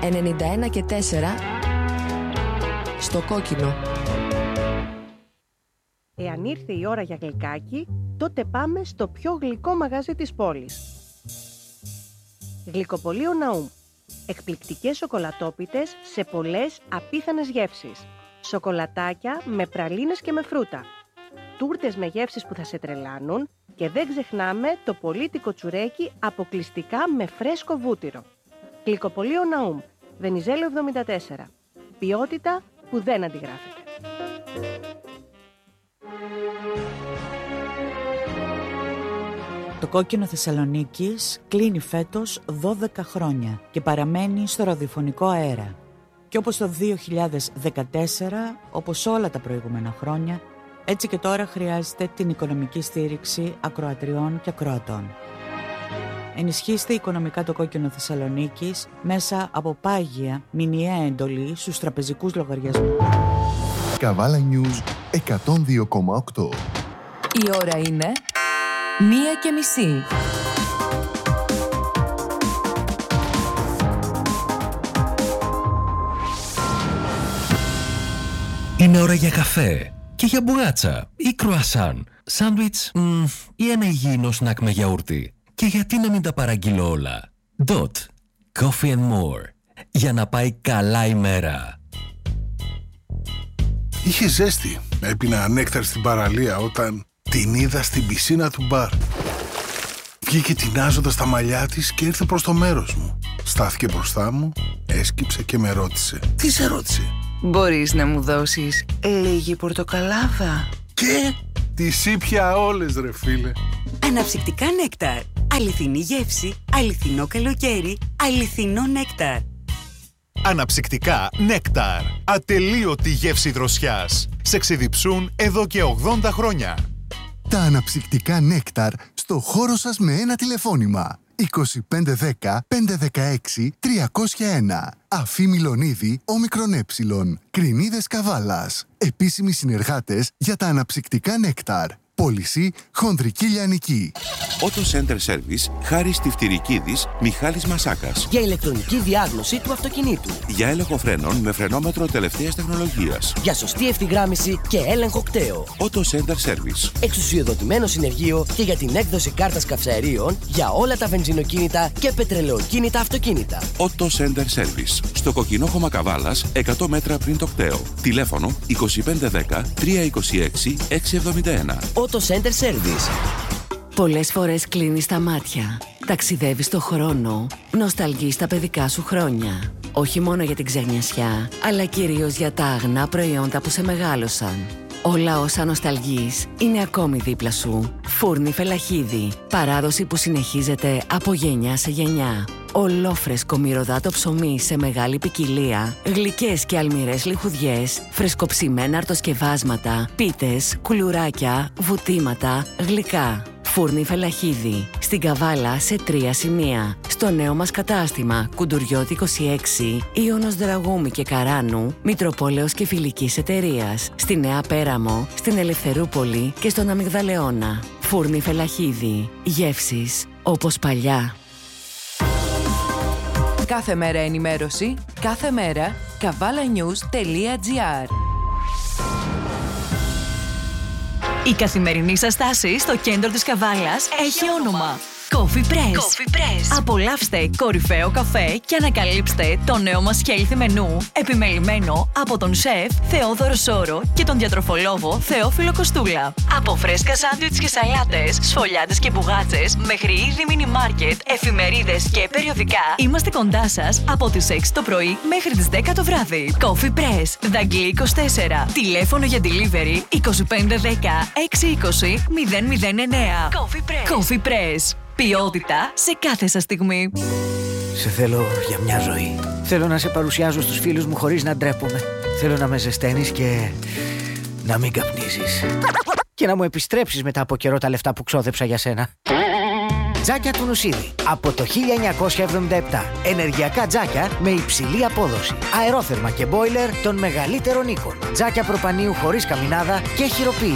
91 και 4 στο κόκκινο. Εάν ήρθε η ώρα για γλυκάκι, τότε πάμε στο πιο γλυκό μαγαζί της πόλης. Γλυκοπωλείο Ναούμ. Εκπληκτικές σοκολατόπιτες σε πολλές απίθανες γεύσεις. Σοκολατάκια με πραλίνες και με φρούτα. Τούρτες με γεύσεις που θα σε τρελάνουν και δεν ξεχνάμε το πολύτικο τσουρέκι αποκλειστικά με φρέσκο βούτυρο. Γλυκοπωλείο Ναούμ, Βενιζέλο 74. Ποιότητα που δεν αντιγράφεται. Το κόκκινο Θεσσαλονίκης κλείνει φέτος 12 χρόνια και παραμένει στο ραδιοφωνικό αέρα. Και όπως το 2014, όπως όλα τα προηγούμενα χρόνια, έτσι και τώρα χρειάζεται την οικονομική στήριξη ακροατριών και ακροατών. Ενισχύστε οικονομικά το κόκκινο Θεσσαλονίκης μέσα από πάγια μηνιαία εντολή στους τραπεζικούς λογαριασμούς. Καβάλα News 102,8. Η ώρα είναι 1:30. Είναι ώρα για καφέ και για μπουγάτσα ή κρουασάν, σάντουιτς ή ένα υγιεινό σνακ με γιαούρτι. Και γιατί να μην τα παραγγείλω όλα. Dot Coffee and More. Για να πάει καλά η μέρα. Είχε ζέστη. Έπινα νέκταρ στην παραλία όταν την είδα στην πισίνα του μπαρ. Βγήκε τεινάζοντας τα μαλλιά της και ήρθε προς το μέρος μου. Στάθηκε μπροστά μου, έσκυψε και με ρώτησε. Τι σε ρώτησε? Μπορείς να μου δώσεις λίγη πορτοκαλάδα? Και τις ήπια όλες ρε φίλε. Αναψυκτικά νέκταρ. Αληθινή γεύση, αληθινό καλοκαίρι, αληθινό νέκταρ. Αναψυκτικά νέκταρ. Ατελείωτη γεύση δροσιάς. Σε ξεδιψούν εδώ και 80 χρόνια. Τα αναψυκτικά νέκταρ στο χώρο σας με ένα τηλεφώνημα. 2510 516 301. Αφή Μιλονίδη, όμικρον ε. Κρινίδες Καβάλας. Επίσημοι συνεργάτες για τα αναψυκτικά νέκταρ. Πώληση χονδρική λιανική. Auto Center Service, Χάρης Τυφτυρικίδης, Μιχάλης Μασάκας. Για ηλεκτρονική διάγνωση του αυτοκινήτου. Για έλεγχο φρένων με φρενόμετρο τελευταίας τεχνολογίας. Για σωστή ευθυγράμμιση και έλεγχο κταίου. Auto Center Service. Εξουσιοδοτημένο συνεργείο και για την έκδοση κάρτας καυσαερίων για όλα τα βενζινοκίνητα και πετρελαιοκίνητα αυτοκίνητα. Auto Center Service. Στο Κοκκινόχωμα Καβάλας, 100 μέτρα πριν το κταίο. Τηλέφωνο 2510 326 671. Auto Center Service. Πολλές φορές κλείνεις τα μάτια, ταξιδεύεις το χρόνο, νοσταλγείς τα παιδικά σου χρόνια. Όχι μόνο για την ξενιασιά, αλλά κυρίως για τα αγνά προϊόντα που σε μεγάλωσαν. Όλα όσα νοσταλγείς είναι ακόμη δίπλα σου. Φούρνη Φελαχίδη. Παράδοση που συνεχίζεται από γενιά σε γενιά. Ολόφρεσκο μυρωδάτο ψωμί σε μεγάλη ποικιλία, γλυκές και αλμυρές λιχουδιές, φρεσκοψημένα αρτοσκευάσματα, πίτες, κουλουράκια, βουτήματα, γλυκά. Φούρνη Φελαχίδη. Στην Καβάλα σε 3 σημεία. Στο νέο μας κατάστημα Κουντουριώτη 26, Ιωνος Δραγούμη και Καράνου, Μητροπόλεως και Φιλικής Εταιρείας. Στη Νέα Πέραμο, στην Ελευθερούπολη και στον Αμυγδαλεώνα. Φούρνη Φελαχίδη. Γεύσεις όπως παλιά. Κάθε μέρα ενημέρωση, κάθε μέρα kavalanews.gr. Η καθημερινή σας στάση στο κέντρο της Καβάλας έχει όνομα. Coffee Press. Απολαύστε κορυφαίο καφέ και ανακαλύψτε το νέο μας healthy μενού, επιμελημένο από τον σεφ Θεόδωρο Σόρο και τον διατροφολόγο Θεόφιλο Κοστούλα. Από φρέσκα σάντουιτς και σαλάτες, σφολιάτες και μπουγάτσες, μέχρι είδη μίνι μάρκετ, εφημερίδες και περιοδικά, είμαστε κοντά σας από τις 6 το πρωί μέχρι τις 10 το βράδυ. Coffee Press, Δαγκλή 24. Τηλέφωνο για delivery 2510 620 009. Coffee Press. Ποιότητα σε κάθε σας στιγμή. Σε θέλω για μια ζωή. Θέλω να σε παρουσιάζω στους φίλους μου χωρίς να ντρέπομαι. Θέλω να με ζεσταίνεις και να μην καπνίζεις. Και να μου επιστρέψεις μετά από καιρό τα λεφτά που ξόδεψα για σένα. Τζάκια του Νουσίδη. Από το 1977. Ενεργειακά τζάκια με υψηλή απόδοση. Αερόθερμα και μπόιλερ των μεγαλύτερων οίκων. Τζάκια προπανίου χωρίς καμινάδα και χειροποίητα.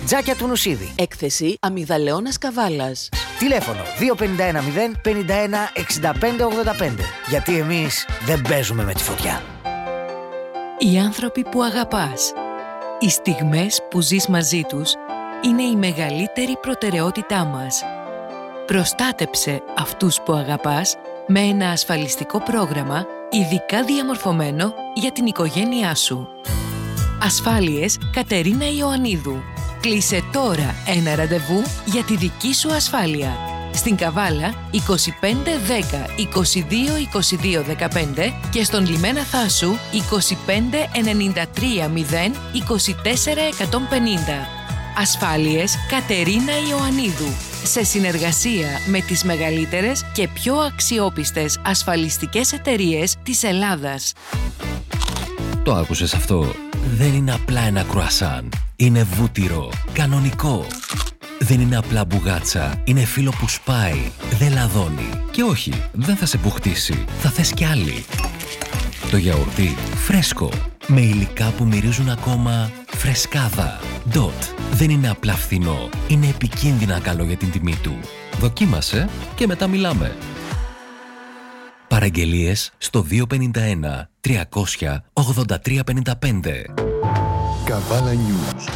Τζάκια του Νουσίδη. Έκθεση Αμυγδαλαιώνας Καβάλας. Τηλέφωνο 2510 51 65 85. Γιατί εμείς δεν παίζουμε με τη φωτιά. Οι άνθρωποι που αγαπάς. Οι στιγμές που ζεις μαζί τους είναι η μεγαλύτερη προτεραιότητά μας. Προστάτεψε αυτούς που αγαπάς με ένα ασφαλιστικό πρόγραμμα ειδικά διαμορφωμένο για την οικογένειά σου. Ασφάλειες Κατερίνα Ιωαννίδου. Κλείσε τώρα ένα ραντεβού για τη δική σου ασφάλεια. Στην Καβάλα 25 10 22 22 15 και στον Λιμένα Θάσου 25 93 0 24 150. Ασφάλειες Κατερίνα Ιωαννίδου. Σε συνεργασία με τις μεγαλύτερες και πιο αξιόπιστες ασφαλιστικές εταιρείες της Ελλάδας. Το άκουσες αυτό? Δεν είναι απλά ένα κρουασάν. Είναι βούτυρο, κανονικό. Δεν είναι απλά μπουγάτσα. Είναι φύλλο που σπάει, δεν λαδώνει. Και όχι, δεν θα σε μπουχτίσει. Θα θες κι άλλη. Το γιαουρτί φρέσκο, με υλικά που μυρίζουν ακόμα φρεσκάδα. Dot. Δεν είναι απλά φθηνό. Είναι επικίνδυνα καλό για την τιμή του. Δοκίμασε και μετά μιλάμε. Παραγγελίες στο 251 300 8355. Καβάλα News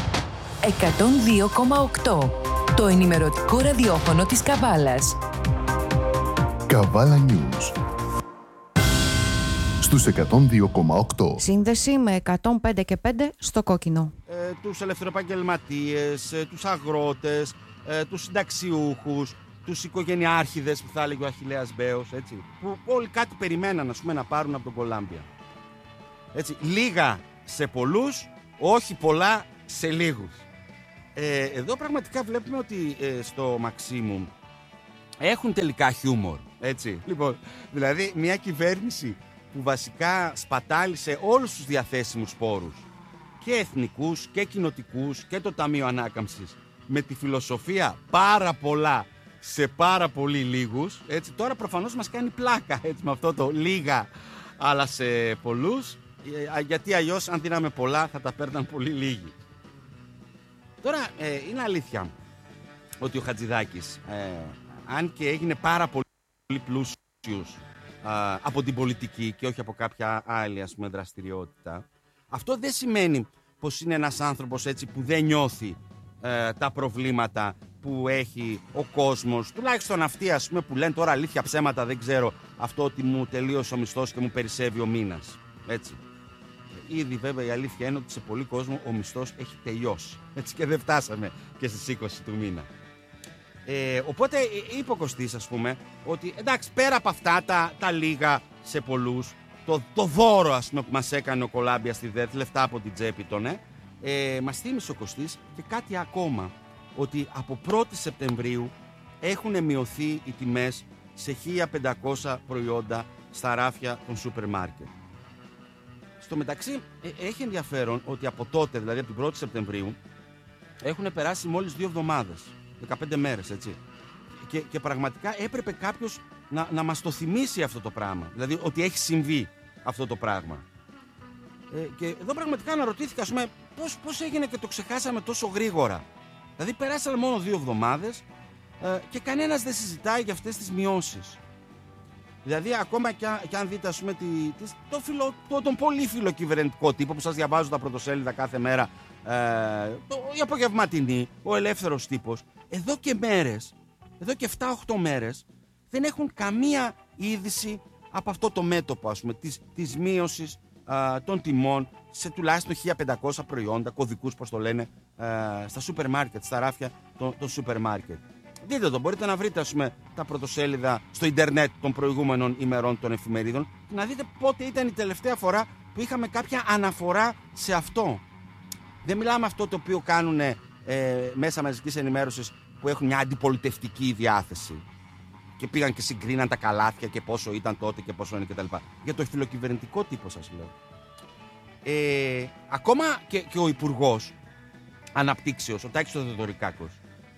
102,8. Το ενημερωτικό ραδιόφωνο της Καβάλας. Καβάλα News στους 102,8. Σύνδεση με 105 και 5 στο κόκκινο. Τους ελευθεροεπαγγελματίες, τους αγρότες, τους συνταξιούχους, τους οικογενειάρχηδες που θα έλεγε ο Αχιλλέας Μπέος, έτσι, που όλοι κάτι περιμέναν, ας πούμε, να πάρουν από τον Κολάμπια. Έτσι, λίγα σε πολλούς, όχι πολλά σε λίγους. Εδώ πραγματικά βλέπουμε ότι στο Maximum έχουν τελικά χιούμορ, έτσι. Λοιπόν, δηλαδή μια κυβέρνηση που βασικά σπατάλησε όλους τους διαθέσιμους πόρους, και εθνικούς και κοινοτικούς και το Ταμείο Ανάκαμψης, με τη φιλοσοφία πάρα πολλά σε πάρα πολύ λίγους, έτσι, τώρα προφανώς μας κάνει πλάκα, έτσι, με αυτό το λίγα αλλά σε πολλούς, γιατί αλλιώς αν δίναμε πολλά θα τα παίρναν πολύ λίγοι. Τώρα είναι αλήθεια ότι ο Χατζηδάκης, αν και έγινε πάρα πολύ πλούσιος από την πολιτική και όχι από κάποια άλλη, ας πούμε, δραστηριότητα, αυτό δεν σημαίνει πως είναι ένας άνθρωπος, έτσι, που δεν νιώθει τα προβλήματα που έχει ο κόσμος, τουλάχιστον αυτοί, ας πούμε, που λένε τώρα αλήθεια ψέματα, δεν ξέρω, αυτό ότι μου τελείωσε ο μισθός και μου περισσεύει ο μήνας, έτσι. Ήδη βέβαια η αλήθεια είναι ότι σε πολύ κόσμο ο μισθός έχει τελειώσει, έτσι, και δεν φτάσαμε και στις 20 του μήνα. Οπότε είπε ο Κωστής, ας πούμε, ότι εντάξει, πέρα από αυτά τα λίγα σε πολλούς, το δώρο, ας πούμε, που μας έκανε ο Κολάμπια στη ΔΕΘ, λεφτά από την τσέπη τον, μας θύμισε ο Κωστής και κάτι ακόμα, ότι από 1η Σεπτεμβρίου έχουν μειωθεί οι τιμές σε 1.500 προϊόντα στα ράφια των σούπερ μάρκετ. Στο μεταξύ έχει ενδιαφέρον ότι από τότε, δηλαδή από την 1η Σεπτεμβρίου, έχουν περάσει μόλις 2 εβδομάδες, 15 μέρες, έτσι. Και πραγματικά έπρεπε κάποιος να μας το θυμίσει αυτό το πράγμα, δηλαδή ότι έχει συμβεί αυτό το πράγμα. Και εδώ πραγματικά αναρωτήθηκα, ας πούμε, πώς έγινε και το ξεχάσαμε τόσο γρήγορα. Δηλαδή περάσανε μόνο 2 εβδομάδες και κανένας δεν συζητάει για αυτές τις μειώσεις. Δηλαδή ακόμα και αν δείτε, ας πούμε, τον πολύ φιλοκυβερνητικό τύπο που σας διαβάζω τα πρωτοσέλιδα κάθε μέρα, η απογευματινή, ο ελεύθερος τύπος, εδώ και μέρες, εδώ και 7-8 μέρες δεν έχουν καμία είδηση από αυτό το μέτωπο, ας πούμε, της μείωσης των τιμών σε τουλάχιστον 1.500 προϊόντα, κωδικούς, πώς το λένε, στα σούπερ μάρκετ, στα ράφια των σούπερ μάρκετ. Δείτε το, μπορείτε να βρείτε, ας πούμε, τα πρωτοσέλιδα στο ίντερνετ των προηγούμενων ημερών των εφημερίδων και να δείτε πότε ήταν η τελευταία φορά που είχαμε κάποια αναφορά σε αυτό. Δεν μιλάμε αυτό το οποίο κάνουν μέσα μαζικής ενημέρωσης που έχουν μια αντιπολιτευτική διάθεση και πήγαν και συγκρίναν τα καλάθια και πόσο ήταν τότε και πόσο είναι κτλ. Για το φιλοκυβερνητικό τύπο σας λέω. Ακόμα και ο Υπουργός Αναπτύξεως, ο Τάκης Θεοδωρικάκος,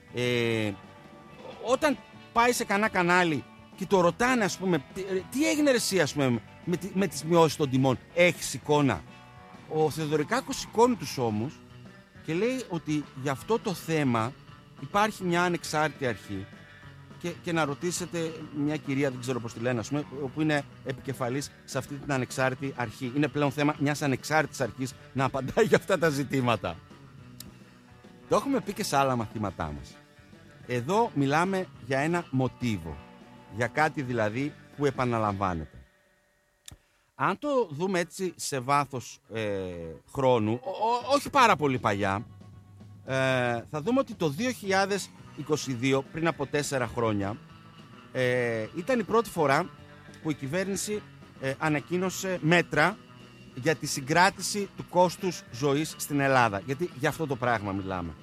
όταν πάει σε κανένα κανάλι και το ρωτάνε, ας πούμε, τι έγινε ρε εσύ, ας πούμε, με τις μειώσεις των τιμών, έχεις εικόνα? Ο Θεοδωρικάκος σηκώνει τους ώμους και λέει ότι για αυτό το θέμα υπάρχει μια ανεξάρτητη αρχή και να ρωτήσετε μια κυρία, δεν ξέρω πώς τη λένε, ας πούμε, που είναι επικεφαλής σε αυτή την ανεξάρτητη αρχή. Είναι πλέον θέμα μιας ανεξάρτητης αρχής να απαντάει για αυτά τα ζητήματα. Το έχουμε πει και σε άλλα μαθήματά μας. Εδώ μιλάμε για ένα μοτίβο, για κάτι δηλαδή που επαναλαμβάνεται. Αν το δούμε έτσι σε βάθος χρόνου, όχι πάρα πολύ παλιά, θα δούμε ότι το 2022, πριν από 4 χρόνια, ήταν η πρώτη φορά που η κυβέρνηση ανακοίνωσε μέτρα για τη συγκράτηση του κόστους ζωής στην Ελλάδα. Γιατί για αυτό το πράγμα μιλάμε.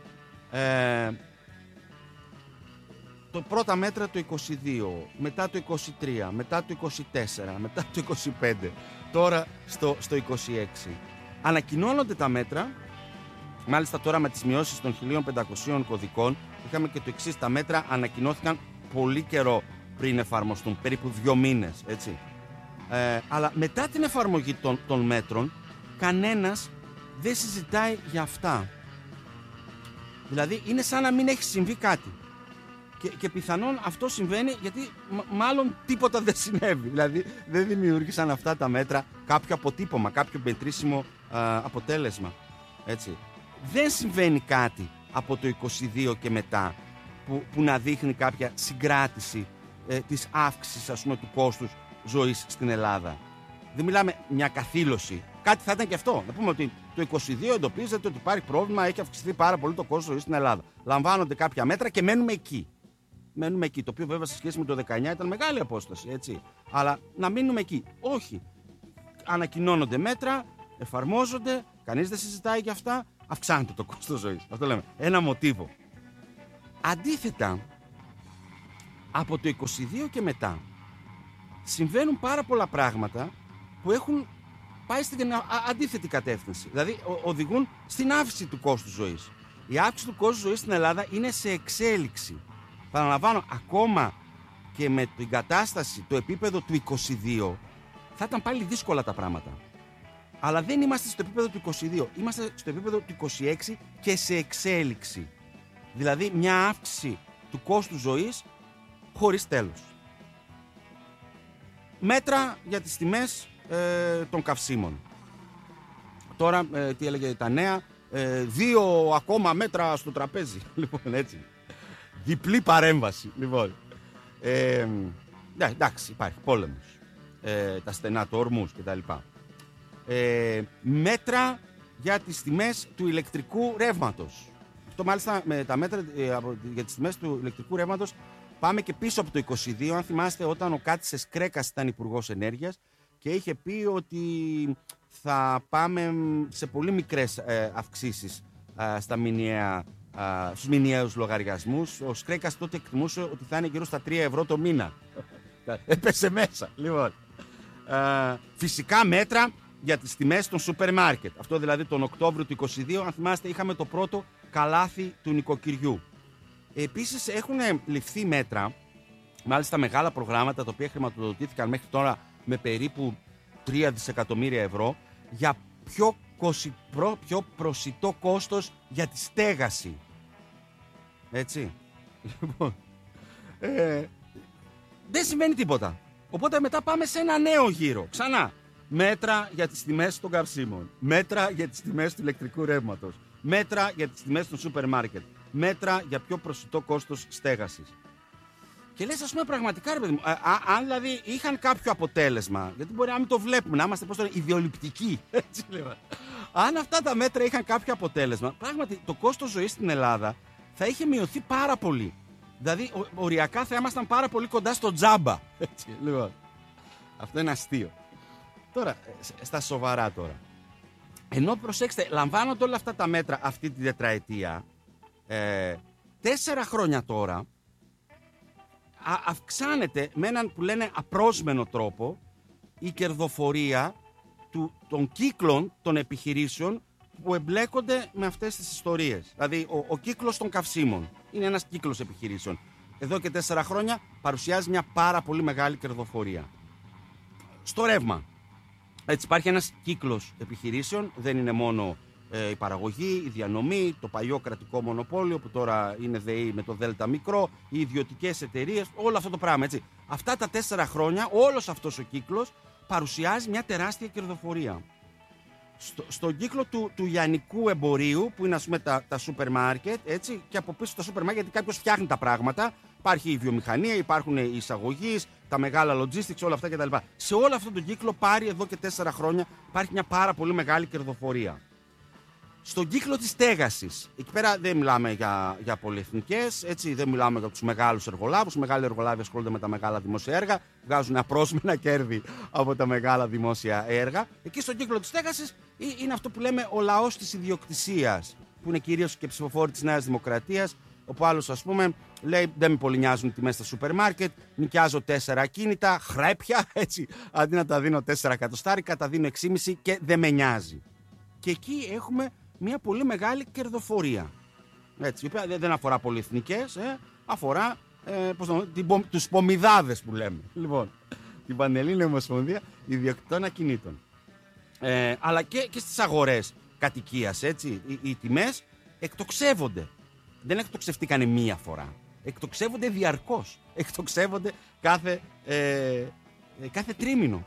Το πρώτα μέτρα το 22, μετά το 23, μετά το 24, μετά το 25, τώρα στο 26. Ανακοινώνονται τα μέτρα, μάλιστα τώρα με τις μειώσεις των 1.500 κωδικών, είχαμε και το εξής, τα μέτρα ανακοινώθηκαν πολύ καιρό πριν εφαρμοστούν, περίπου 2 μήνες, έτσι. Αλλά μετά την εφαρμογή των μέτρων, κανένας δεν συζητάει για αυτά. Δηλαδή είναι σαν να μην έχει συμβεί κάτι. Και πιθανόν αυτό συμβαίνει γιατί μάλλον τίποτα δεν συνέβη. Δηλαδή δεν δημιούργησαν αυτά τα μέτρα κάποιο αποτύπωμα, κάποιο μετρήσιμο αποτέλεσμα. Έτσι. Δεν συμβαίνει κάτι από το 22 και μετά που να δείχνει κάποια συγκράτηση της αύξησης, ας πούμε, του κόστους ζωής στην Ελλάδα. Δεν μιλάμε μια καθήλωση. Κάτι θα ήταν και αυτό. Να πούμε ότι το 22 εντοπίζεται ότι υπάρχει πρόβλημα, έχει αυξηθεί πάρα πολύ το κόστος ζωής στην Ελλάδα. Λαμβάνονται κάποια μέτρα και μένουμε εκεί. Μένουμε εκεί. Το οποίο βέβαια σε σχέση με το 19 ήταν μεγάλη απόσταση, έτσι. Αλλά να μείνουμε εκεί. Όχι. Ανακοινώνονται μέτρα, εφαρμόζονται, κανείς δεν συζητάει για αυτά, αυξάνεται το κόστος ζωής. Αυτό λέμε. Ένα μοτίβο. Αντίθετα, από το 22 και μετά συμβαίνουν πάρα πολλά πράγματα που έχουν πάει στην αντίθετη κατεύθυνση. Δηλαδή οδηγούν στην αύξηση του κόστους ζωής. Η αύξηση του κόστους ζωής στην Ελλάδα είναι σε εξέλιξη. Παραλαμβάνω, ακόμα και με την κατάσταση, το επίπεδο του 22, θα ήταν πάλι δύσκολα τα πράγματα. Αλλά δεν είμαστε στο επίπεδο του 22, είμαστε στο επίπεδο του 26 και σε εξέλιξη. Δηλαδή μια αύξηση του κόστους ζωής χωρίς τέλος. Μέτρα για τις τιμές των καυσίμων. Τώρα, τι έλεγε τα νέα, 2 ακόμα μέτρα στο τραπέζι. Λοιπόν, έτσι. Διπλή παρέμβαση. Λοιπόν. Εντάξει, υπάρχει πόλεμος. Τα στενά, το Ορμούς κτλ. Μέτρα για τις τιμές του ηλεκτρικού ρεύματος. Αυτό μάλιστα με τα μέτρα για τις τιμές του ηλεκτρικού ρεύματος πάμε και πίσω από το 22. Αν θυμάστε, όταν ο Κάτσες Κρέκας ήταν υπουργός ενέργειας και είχε πει ότι θα πάμε σε πολύ μικρές αυξήσεις στους μηνιαίους λογαριασμούς. Ο Σκρέκας τότε εκτιμούσε ότι θα είναι γύρω στα 3 ευρώ το μήνα. Έπεσε μέσα. Λοιπόν. Φυσικά μέτρα για τις τιμές των σούπερ μάρκετ. Αυτό δηλαδή τον Οκτώβριο του 22, αν θυμάστε, είχαμε το πρώτο καλάθι του νοικοκυριού. Επίσης έχουν ληφθεί μέτρα, μάλιστα μεγάλα προγράμματα, τα οποία χρηματοδοτήθηκαν μέχρι τώρα με περίπου 3 δισεκατομμύρια ευρώ, για πιο προσιτό κόστος για τη στέγαση. Έτσι. Λοιπόν, δεν σημαίνει τίποτα. Οπότε μετά πάμε σε ένα νέο γύρο. Ξανά. Μέτρα για τις τιμές των καυσίμων. Μέτρα για τις τιμές του ηλεκτρικού ρεύματος. Μέτρα για τις τιμές των σούπερ μάρκετ. Μέτρα για πιο προσιτό κόστος στέγασης. Και λες, ας πούμε, πραγματικά, ρε παιδί μου, αν δηλαδή είχαν κάποιο αποτέλεσμα, γιατί μπορεί να μην το βλέπουμε, να είμαστε ιδεολειπτικοί. Έτσι λέμε. Αν αυτά τα μέτρα είχαν κάποιο αποτέλεσμα, πράγματι το κόστος ζωής στην Ελλάδα θα είχε μειωθεί πάρα πολύ. Δηλαδή, οριακά θα ήμασταν πάρα πολύ κοντά στο τζάμπα. Έτσι, λοιπόν. Αυτό είναι αστείο. Τώρα, στα σοβαρά τώρα. Ενώ προσέξτε, λαμβάνονται όλα αυτά τα μέτρα αυτή τη τετραετία, 4 χρόνια τώρα, αυξάνεται με έναν που λένε απρόσμενο τρόπο η κερδοφορία των κύκλων των επιχειρήσεων που εμπλέκονται με αυτές τις ιστορίες. Δηλαδή ο κύκλος των καυσίμων είναι ένας κύκλος επιχειρήσεων. Εδώ και 4 χρόνια παρουσιάζει μια πάρα πολύ μεγάλη κερδοφορία. Στο ρεύμα. Έτσι υπάρχει ένας κύκλος επιχειρήσεων, δεν είναι μόνο Η παραγωγή, η διανομή, το παλιό κρατικό μονοπόλιο που τώρα είναι ΔΕΗ με το Δέλτα μικρό, οι ιδιωτικές εταιρείες, όλο αυτό το πράγμα, έτσι. Αυτά τα 4 χρόνια, όλος αυτός ο κύκλος παρουσιάζει μια τεράστια κερδοφορία. Στον κύκλο του λιανικού εμπορίου, που είναι, ας πούμε, τα σούπερ μάρκετ, έτσι, και από πίσω τα σούπερ μάρκετ, γιατί κάποιος φτιάχνει τα πράγματα, υπάρχει η βιομηχανία, υπάρχουν οι εισαγωγείς, τα μεγάλα logistics, όλα αυτά κτλ. Σε όλο αυτόν τον κύκλο, πάρει εδώ και 4 χρόνια, υπάρχει μια πάρα πολύ μεγάλη κερδοφορία. Στον κύκλο της στέγασης, εκεί πέρα δεν μιλάμε για πολυεθνικές, έτσι, δεν μιλάμε για τους μεγάλους εργολάβους. Οι μεγάλοι εργολάβοι ασχολούνται με τα μεγάλα δημόσια έργα, βγάζουν απρόσμενα κέρδη από τα μεγάλα δημόσια έργα. Εκεί στον κύκλο της στέγασης είναι αυτό που λέμε ο λαός της ιδιοκτησίας, που είναι κυρίως και ψηφοφόροι της Νέας Δημοκρατίας, όπου άλλος, ας πούμε, λέει δεν με πολύ νοιάζουν οι τιμές στα σούπερ μάρκετ, νοικιάζω 4 ακίνητα, χρέπια, έτσι, αντί να τα δίνω 4 εκατοστάρικα, τα δίνω 6,5 και δεν με νοιάζει. Και εκεί έχουμε μια πολύ μεγάλη κερδοφορία. Έτσι, η οποία δεν αφορά πολυεθνικές, αφορά τους πομιδάδες που λέμε. Λοιπόν, την Πανελλήνια Ομοσπονδία Ιδιοκτητών Ακινήτων. Αλλά και στις αγορές κατοικίας, έτσι, οι τιμές εκτοξεύονται. Δεν εκτοξευτήκανε μία φορά. Εκτοξεύονται διαρκώς. Εκτοξεύονται κάθε τρίμηνο.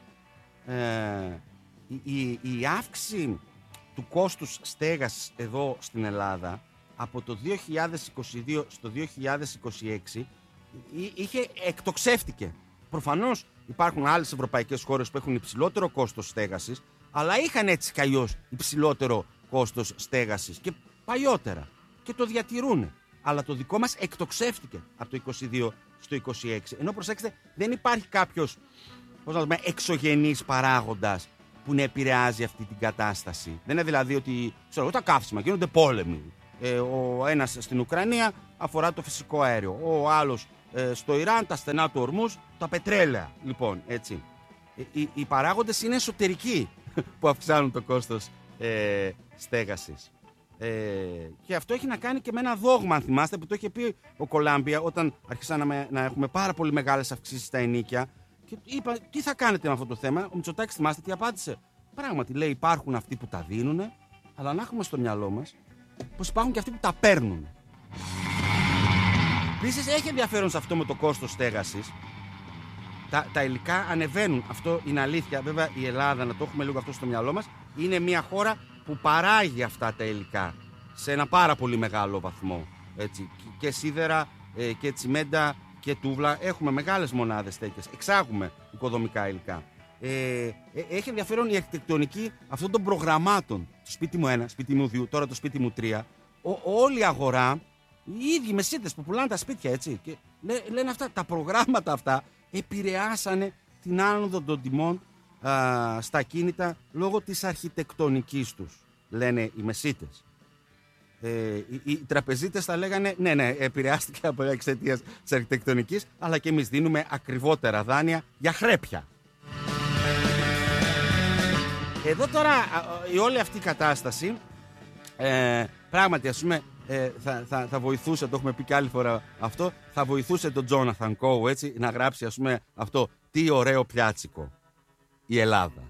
Η αύξηση του κόστους στέγασης εδώ στην Ελλάδα από το 2022 στο 2026 εκτοξεύτηκε. Προφανώς υπάρχουν άλλες ευρωπαϊκές χώρες που έχουν υψηλότερο κόστος στέγασης, αλλά είχαν έτσι κι αλλιώς υψηλότερο κόστος στέγασης και παλιότερα και το διατηρούν. Αλλά το δικό μας εκτοξεύτηκε από το 2022 στο 2026. Ενώ προσέξτε, δεν υπάρχει κάποιος εξωγενής παράγοντας που να επηρεάζει αυτή την κατάσταση. Δεν είναι δηλαδή ότι τα καύσιμα γίνονται πόλεμοι. Ο ένας στην Ουκρανία αφορά το φυσικό αέριο. Ο άλλος στο Ιράν τα στενά του ορμούς, τα πετρέλαια. Λοιπόν, έτσι. Οι παράγοντες είναι εσωτερικοί που αυξάνουν το κόστος στέγασης. Και αυτό έχει να κάνει και με ένα δόγμα, αν θυμάστε, που το είχε πει ο Κολάμπια όταν αρχίσαμε να έχουμε πάρα πολύ μεγάλες αυξήσεις στα ενοίκια. Και είπα, τι θα κάνετε με αυτό το θέμα? Ο Μητσοτάκης, θυμάστε τι απάντησε? Πράγματι, λέει, υπάρχουν αυτοί που τα δίνουν, αλλά να έχουμε στο μυαλό μας πως υπάρχουν και αυτοί που τα παίρνουν. Επίσης, έχει ενδιαφέρον σε αυτό με το κόστος στέγασης. Τα υλικά ανεβαίνουν. Αυτό είναι αλήθεια. Βέβαια, η Ελλάδα, να το έχουμε λίγο αυτό στο μυαλό μας, είναι μια χώρα που παράγει αυτά τα υλικά σε ένα πάρα πολύ μεγάλο βαθμό. Έτσι. Και σίδερα και τσιμέντα και τούβλα. Έχουμε μεγάλες μονάδες τέτοιες. Εξάγουμε οικοδομικά υλικά. Έχει ενδιαφέρον η αρχιτεκτονική αυτών των προγραμμάτων. Το σπίτι μου 1, σπίτι μου 2, τώρα το σπίτι μου 3. Όλη η αγορά, οι ίδιοι μεσίτες που πουλάνε τα σπίτια, έτσι. Και λένε αυτά, τα προγράμματα αυτά επηρεάσανε την άνοδο των τιμών στα ακίνητα λόγω της αρχιτεκτονικής τους, λένε οι μεσίτες. Οι τραπεζίτες θα λέγανε ναι, επηρεάστηκε από εξαιτίας της αρχιτεκτονικής, αλλά και εμείς δίνουμε ακριβότερα δάνεια για χρέπια. Εδώ τώρα η όλη αυτή η κατάσταση πράγματι, ας πούμε, θα βοηθούσε, το έχουμε πει και άλλη φορά αυτό, θα βοηθούσε τον Τζόναθαν Κόου, έτσι, να γράψει, ας πούμε, αυτό, τι ωραίο πιάτσικο η Ελλάδα.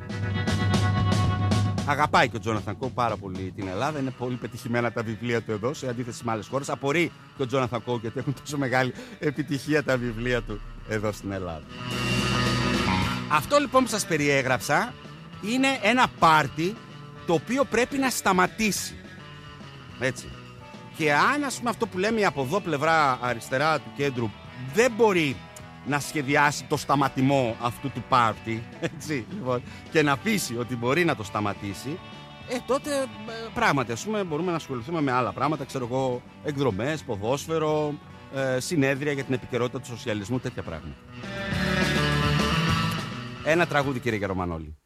Αγαπάει και ο Τζόναθαν Κόου πάρα πολύ την Ελλάδα, είναι πολύ πετυχημένα τα βιβλία του εδώ, σε αντίθεση με άλλες χώρες. Απορεί και ο Τζόναθαν Κόου γιατί έχουν τόσο μεγάλη επιτυχία τα βιβλία του εδώ στην Ελλάδα. Αυτό λοιπόν που σας περιέγραψα είναι ένα πάρτι το οποίο πρέπει να σταματήσει. Έτσι. Και αν, ας πούμε, αυτό που λέμε από εδώ πλευρά αριστερά του κέντρου δεν μπορεί να σχεδιάσει το σταματημό αυτού του πάρτι, έτσι, λοιπόν, και να πείσει ότι μπορεί να το σταματήσει, τότε πράγματι, ας πούμε, μπορούμε να ασχοληθούμε με άλλα πράγματα, ξέρω εγώ, εκδρομές, ποδόσφαιρο, συνέδρια για την επικαιρότητα του σοσιαλισμού, τέτοια πράγματα. Ένα τραγούδι, κύριε Γερομανόλη.